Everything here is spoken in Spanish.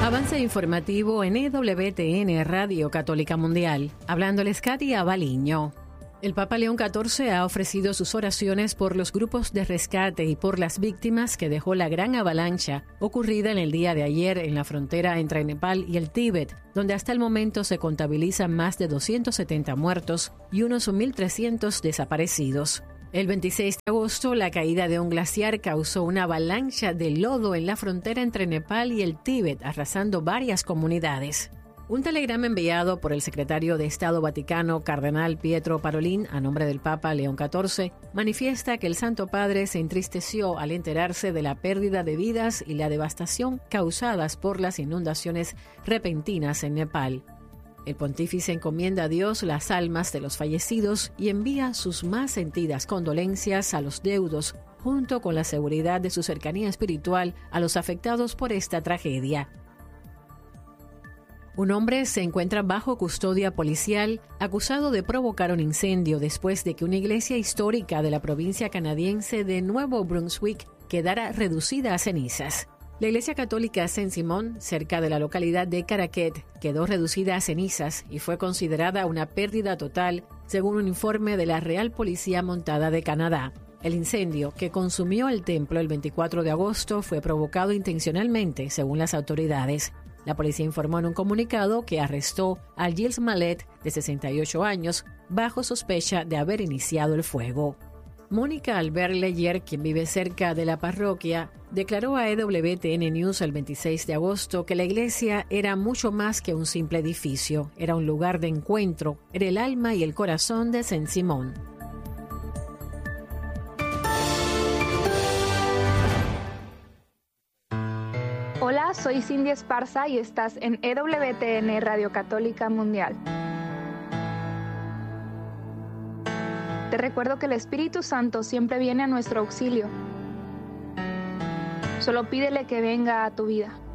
Avance informativo en EWTN Radio Católica Mundial. Hablándoles Katia Baliño. El Papa León XIV ha ofrecido sus oraciones por los grupos de rescate y por las víctimas que dejó la gran avalancha ocurrida en el día de ayer en la frontera entre Nepal y el Tíbet, donde hasta el momento se contabilizan más de 270 muertos y unos 1.300 desaparecidos. El 26 de agosto, la caída de un glaciar causó una avalancha de lodo en la frontera entre Nepal y el Tíbet, arrasando varias comunidades. Un telegrama enviado por el secretario de Estado Vaticano, Cardenal Pietro Parolin, a nombre del Papa León XIV, manifiesta que el Santo Padre se entristeció al enterarse de la pérdida de vidas y la devastación causadas por las inundaciones repentinas en Nepal. El pontífice encomienda a Dios las almas de los fallecidos y envía sus más sentidas condolencias a los deudos, junto con la seguridad de su cercanía espiritual a los afectados por esta tragedia. Un hombre se encuentra bajo custodia policial acusado de provocar un incendio después de que una iglesia histórica de la provincia canadiense de Nuevo Brunswick quedara reducida a cenizas. La iglesia católica Saint-Simon, cerca de la localidad de Caraquet, quedó reducida a cenizas y fue considerada una pérdida total, según un informe de la Real Policía Montada de Canadá. El incendio, que consumió el templo el 24 de agosto, fue provocado intencionalmente, según las autoridades. La policía informó en un comunicado que arrestó a Gilles Mallet, de 68 años, bajo sospecha de haber iniciado el fuego. Mónica Albert Leyer, quien vive cerca de la parroquia, declaró a EWTN News el 26 de agosto que la iglesia era mucho más que un simple edificio, era un lugar de encuentro, era el alma y el corazón de Saint-Simon. Hola, soy Cindy Esparza y estás en EWTN Radio Católica Mundial. Te recuerdo que el Espíritu Santo siempre viene a nuestro auxilio. Solo pídele que venga a tu vida.